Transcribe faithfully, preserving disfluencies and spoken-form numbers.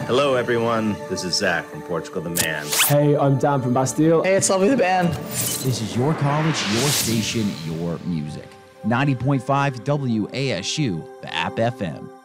Hello, everyone. This is Zach from Portugal the Man. Hey, I'm Dan from Bastille. Hey, it's Lovely the Band. This is your college, your station, your music. ninety point five W A S U, the App F M.